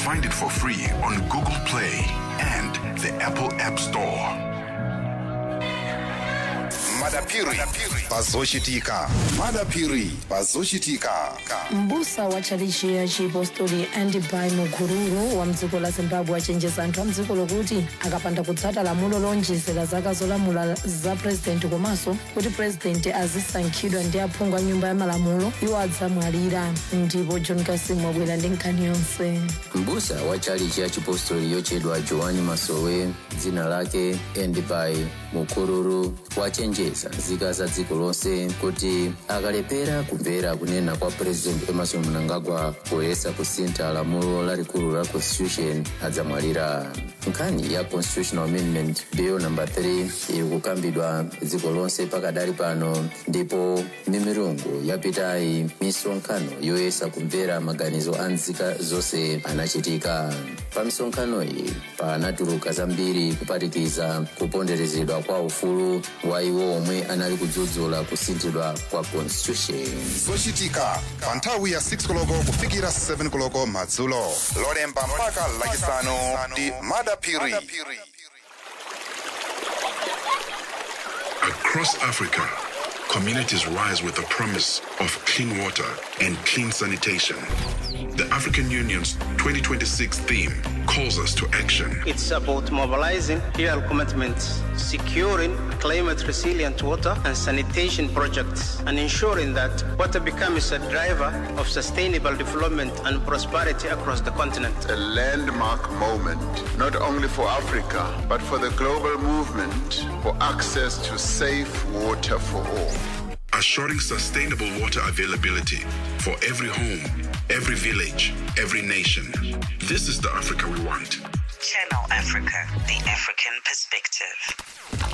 Find it for free on Google Play and the Apple App Store. Madapiri pazoshitika. Madapiri pazoshitika. Mbusa wa chalichi ya Chipostori Andibai Mukururu wa mdziko la Zimbabwe achenjeza anthu a mdziko lokuti akapanda kutsata lamulo lonjezera zaka zolamula za president komanso kuti president azisankhidwa ndi aphungu a nyumba ya malamulo iwo adzamwalira. Ndipo John Kasimu wabwera ndi nkhani yonse. Mbusa wa chalichi ya Chipostori yochedwa Joani Masowe, dzina lake Andibai Mukururu, wachenjeza nzika za dziko lonse kuti akalepera kumvera kunena kwa president Emmerson Mnangagwa poyesa kusintha lamulo lalikulu la constitution adzamwalira. Nkhani ya constitutional amendment bill number 3 iri kukambidwa dziko lonse pakadali pano, ndipo mimirungu yapitayi misonkhano yoyesa kumvera maganizo a nzika zonse anachitika. Pa misonkhano iyi panatuluka zambiri kuphatikiza kuponderezedwa kwa ufulu wa iwo omwe anali kudzudzula kusinthidwa kwa constitution. Zochitika pa nthawi ya 6 koloko kufikira 7 koloko madzulo. Lolemba mpaka lachisanu ndi Madapiri. Across Africa, communities rise with the promise of clean water and clean sanitation. The African Union's 2026 theme calls us to action. It's about mobilizing real commitments, securing climate-resilient water and sanitation projects, and ensuring that water becomes a driver of sustainable development and prosperity across the continent. A landmark moment, not only for Africa, but for the global movement for access to safe water for all. Assuring sustainable water availability for every home, every village, every nation. This is the Africa we want. Channel Africa, the African perspective.